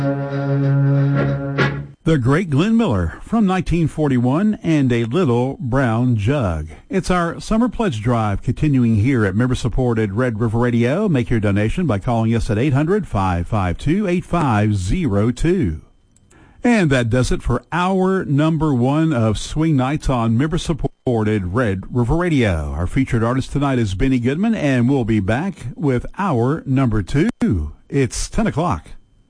The Great Glenn Miller from 1941 and A Little Brown Jug. It's our Summer Pledge Drive continuing here at member-supported Red River Radio. Make your donation by calling us at 800-552-8502. And that does it for hour number one of Swing Nights on member-supported Red River Radio. Our featured artist tonight is Benny Goodman, and we'll be back with hour number two. It's 10 o'clock.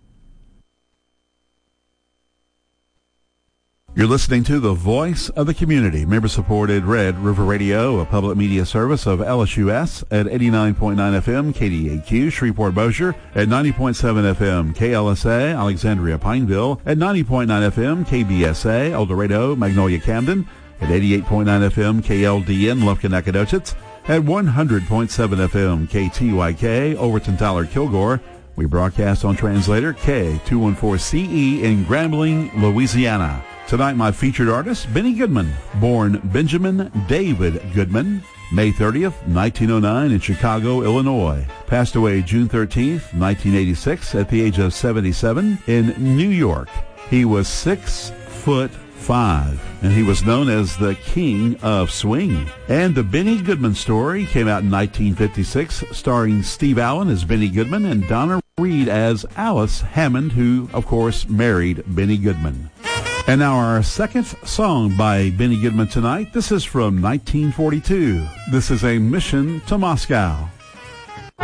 You're listening to the Voice of the Community, member-supported Red River Radio, a public media service of LSUS at 89.9 FM, KDAQ, Shreveport-Bossier at 90.7 FM, KLSA, Alexandria Pineville at 90.9 FM, KBSA, El Dorado, Magnolia Camden at 88.9 FM, KLDN, Lufkin Nacogdoches at 100.7 FM, KTYK, Overton Tyler Kilgore. We broadcast on translator K214CE in Grambling, Louisiana. Tonight, my featured artist, Benny Goodman, born Benjamin David Goodman, May 30th, 1909 in Chicago, Illinois. Passed away June 13th, 1986 at the age of 77 in New York. He was 6'5", and he was known as the King of Swing. And the Benny Goodman Story came out in 1956, starring Steve Allen as Benny Goodman and Donna Reed as Alice Hammond, who, of course, married Benny Goodman. And now our second song by Benny Goodman tonight. This is from 1942. This is A Mission to Moscow.